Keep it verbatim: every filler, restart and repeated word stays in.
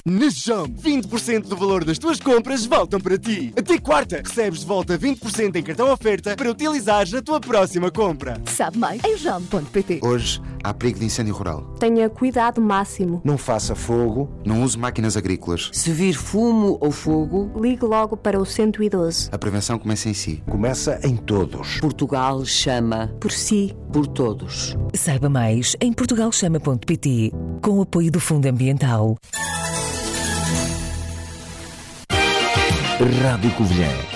Na Jump, vinte por cento do valor das tuas compras voltam para ti. Até quarta, recebes de volta vinte por cento em cartão oferta para utilizares na tua próxima compra. Sabe mais em jump ponto pt. Hoje há perigo de incêndio rural. Tenha cuidado máximo. Não faça fogo. Não use máquinas agrícolas. Se vir fumo ou fogo, ligue logo para o cento e doze. A prevenção começa em si. Começa em todos. Portugal chama por si, por todos. Saiba mais em portugal chama ponto pt, com o apoio do Fundo Ambiental. Rádio Covilhã.